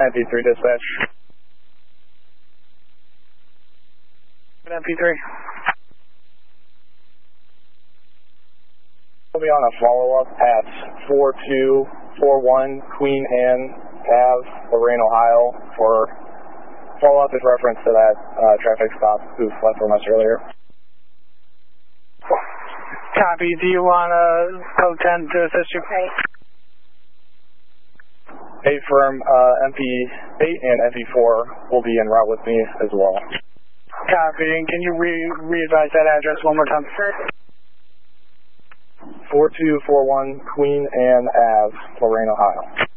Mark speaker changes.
Speaker 1: MP3 dispatch.
Speaker 2: MP3.
Speaker 1: We'll be on a follow-up at 4241 Queen Anne Ave, Lorain, Ohio, for follow-up in reference to that traffic stop who left from us earlier.
Speaker 2: Copy. Do you want code 10 to assist you?
Speaker 1: A firm MP8 and MP4 will be en route with me as well.
Speaker 2: Copy. And can you re-advise that address one more time?
Speaker 1: 4241 Queen Anne Ave, Lorain, Ohio.